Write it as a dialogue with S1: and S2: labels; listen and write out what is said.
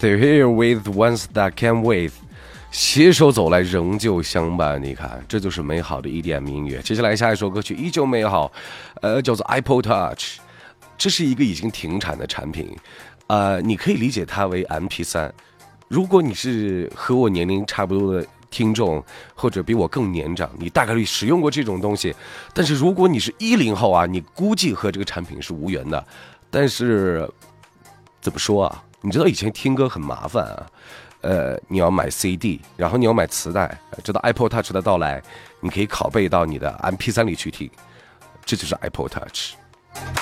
S1: Still here with ones that can't wait， 携手走来仍旧相伴。你看，这就是美好的EDM音乐。接下来下一首歌曲依旧美好，叫做 Apple Touch， 这是一个已经停产的产品，你可以理解它为 MP3。如果你是和我年龄差不多的听众，或者比我更年长，你大概率使用过这种东西。但是如果你是10后啊，你估计和这个产品是无缘的。但是怎么说啊？你知道以前听歌很麻烦啊，你要买 CD， 然后你要买磁带，直到 Apple Touch 的到来，你可以拷贝到你的 MP3 里去听，这就是 Apple Touch。